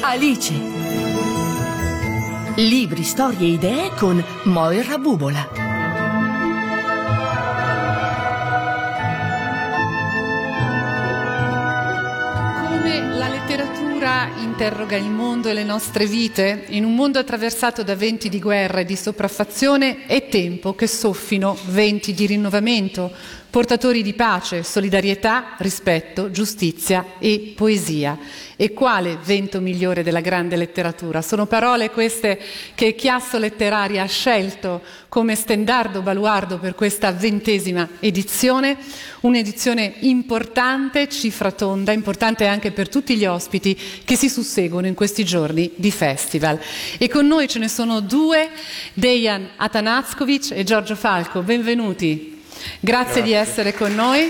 Alice. Libri, storie e idee con Moira Bubola. Come la letteratura interroga il mondo e le nostre vite, in un mondo attraversato da venti di guerra e di sopraffazione, è tempo che soffino venti di rinnovamento, portatori di pace, solidarietà, rispetto, giustizia e poesia. E quale vento migliore della grande letteratura? Sono parole queste che Chiasso Letteraria ha scelto come stendardo baluardo per questa 20ª edizione, un'edizione importante, cifra tonda, importante anche per tutti gli ospiti che si susseguono in questi giorni di festival. E con noi ce ne sono due, Dejan Atanackovic e Giorgio Falco. Benvenuti. Grazie di essere con noi.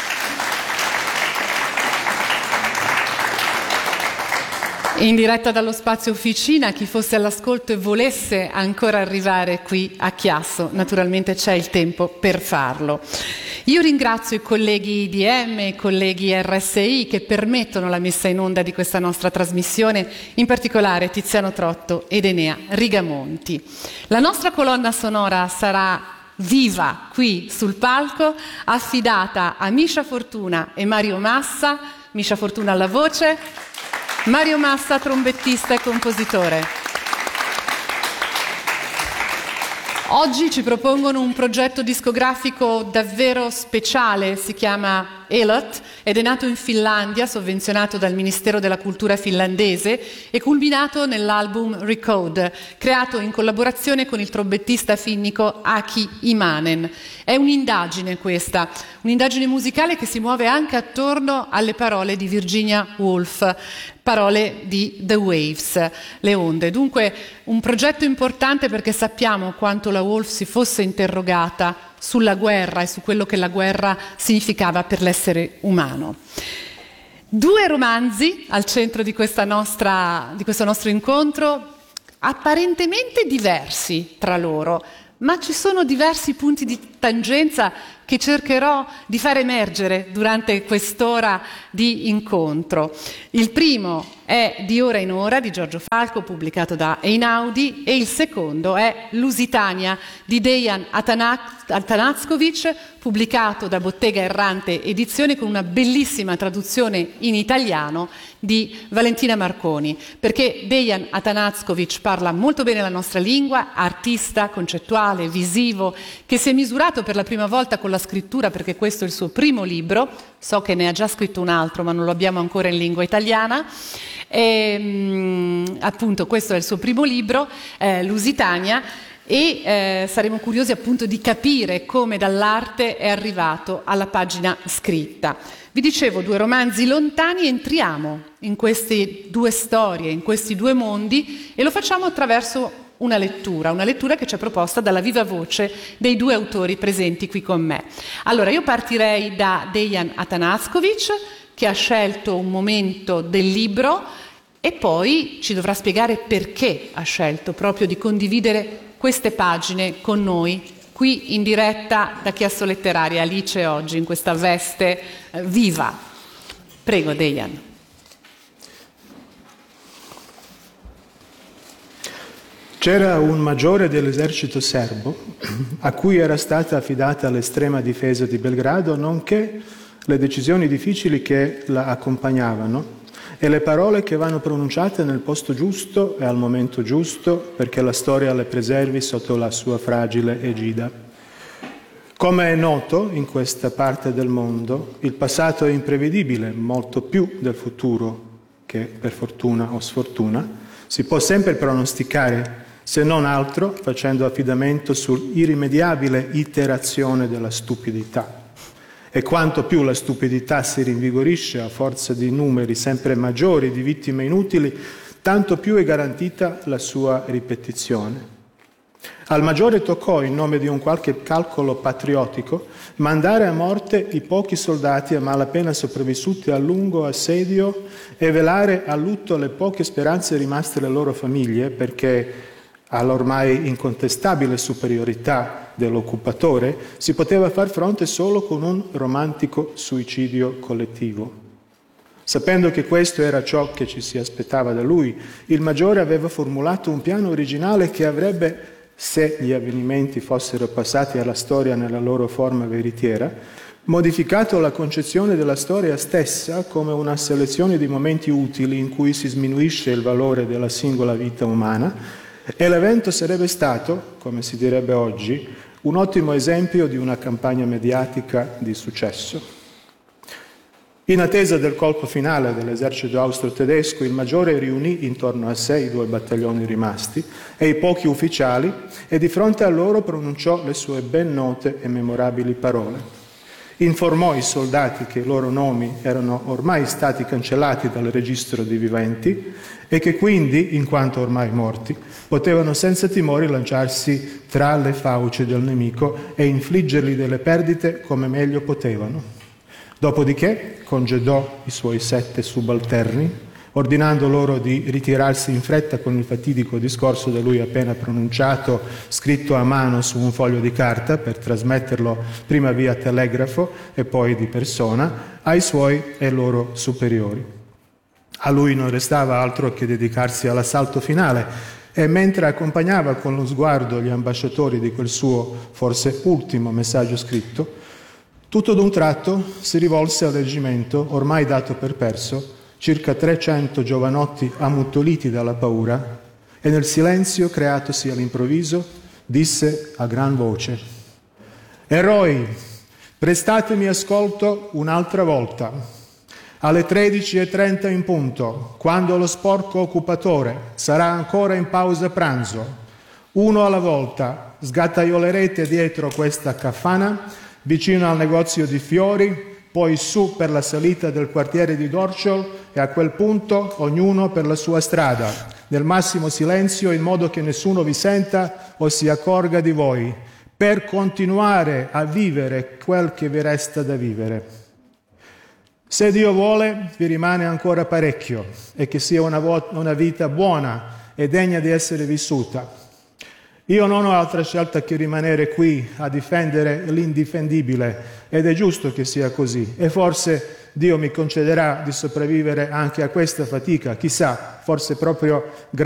In diretta dallo spazio Officina, chi fosse all'ascolto e volesse ancora arrivare qui a Chiasso, naturalmente c'è il tempo per farlo. Io ringrazio i colleghi IDM e i colleghi RSI che permettono la messa in onda di questa nostra trasmissione, in particolare Tiziano Trotto ed Enea Rigamonti. La nostra colonna sonora sarà viva qui sul palco, affidata a Misha Fortuna e Mario Massa. Misha Fortuna alla voce, Mario Massa trombettista e compositore. Oggi ci propongono un progetto discografico davvero speciale, si chiama Elot ed è nato in Finlandia, sovvenzionato dal Ministero della Cultura finlandese e culminato nell'album Recode, creato in collaborazione con il trombettista finnico Aki Imanen. È un'indagine questa, un'indagine musicale che si muove anche attorno alle parole di Virginia Woolf, parole di The Waves, le onde. Dunque un progetto importante perché sappiamo quanto la Woolf si fosse interrogata sulla guerra e su quello che la guerra significava per l'essere umano. Due romanzi al centro di questo nostro incontro, apparentemente diversi tra loro, ma ci sono diversi punti di tangenza che cercherò di far emergere durante quest'ora di incontro. Il primo è Di ora in ora di Giorgio Falco, pubblicato da Einaudi, e il secondo è Lusitania di Dejan Atanackovic, pubblicato da Bottega Errante Edizione con una bellissima traduzione in italiano di Valentina Marconi, perché Dejan Atanackovic parla molto bene la nostra lingua, artista concettuale, visivo, che si è misurato per la prima volta con la scrittura, perché questo è il suo primo libro. So che ne ha già scritto un altro, ma non lo abbiamo ancora in lingua italiana. Appunto, questo è il suo primo libro, Lusitania, e saremo curiosi appunto di capire come dall'arte è arrivato alla pagina scritta. Vi dicevo, due romanzi lontani, entriamo in queste due storie, in questi due mondi, e lo facciamo attraverso una lettura che ci è proposta dalla viva voce dei due autori presenti qui con me. Allora, io partirei da Dejan Atanackovic, che ha scelto un momento del libro e poi ci dovrà spiegare perché ha scelto proprio di condividere queste pagine con noi, qui in diretta da Chiasso Letteraria, Alice oggi, in questa veste viva. Prego, Dejan. C'era un maggiore dell'esercito serbo a cui era stata affidata l'estrema difesa di Belgrado, nonché le decisioni difficili che la accompagnavano e le parole che vanno pronunciate nel posto giusto e al momento giusto perché la storia le preservi sotto la sua fragile egida. Come è noto, in questa parte del mondo il passato è imprevedibile, molto più del futuro che, per fortuna o sfortuna, si può sempre pronosticare, se non altro facendo affidamento sull'irrimediabile iterazione della stupidità. E quanto più la stupidità si rinvigorisce a forza di numeri sempre maggiori di vittime inutili, tanto più è garantita la sua ripetizione. Al maggiore toccò, in nome di un qualche calcolo patriottico, mandare a morte i pochi soldati a malapena sopravvissuti al lungo assedio e velare a lutto le poche speranze rimaste alle loro famiglie, perché all'ormai incontestabile superiorità dell'occupatore si poteva far fronte solo con un romantico suicidio collettivo. Sapendo che questo era ciò che ci si aspettava da lui, il Maggiore aveva formulato un piano originale che avrebbe, se gli avvenimenti fossero passati alla storia nella loro forma veritiera, modificato la concezione della storia stessa come una selezione di momenti utili in cui si sminuisce il valore della singola vita umana, e l'evento sarebbe stato, come si direbbe oggi, un ottimo esempio di una campagna mediatica di successo. In attesa del colpo finale dell'esercito austro-tedesco, il Maggiore riunì intorno a sé i 2 battaglioni rimasti e i pochi ufficiali e di fronte a loro pronunciò le sue ben note e memorabili parole. Informò i soldati che i loro nomi erano ormai stati cancellati dal registro di viventi e che quindi, in quanto ormai morti, potevano senza timori lanciarsi tra le fauci del nemico e infliggergli delle perdite come meglio potevano. Dopodiché congedò i suoi 7 subalterni, ordinando loro di ritirarsi in fretta con il fatidico discorso da lui appena pronunciato, scritto a mano su un foglio di carta per trasmetterlo prima via telegrafo e poi di persona ai suoi e loro superiori. A lui non restava altro che dedicarsi all'assalto finale e mentre accompagnava con lo sguardo gli ambasciatori di quel suo, forse ultimo messaggio scritto, tutto d'un tratto si rivolse al reggimento, ormai dato per perso, circa 300 giovanotti ammutoliti dalla paura, e nel silenzio creatosi all'improvviso disse a gran voce: «Eroi, prestatemi ascolto un'altra volta. Alle 13:30 in punto, quando lo sporco occupatore sarà ancora in pausa pranzo, uno alla volta sgattaiolerete dietro questa caffana vicino al negozio di fiori, poi su per la salita del quartiere di Dorchol e a quel punto ognuno per la sua strada, nel massimo silenzio in modo che nessuno vi senta o si accorga di voi, per continuare a vivere quel che vi resta da vivere. Se Dio vuole, vi rimane ancora parecchio e che sia una vita buona e degna di essere vissuta. Io non ho altra scelta che rimanere qui a difendere l'indifendibile ed è giusto che sia così e forse Dio mi concederà di sopravvivere anche a questa fatica, chissà, forse proprio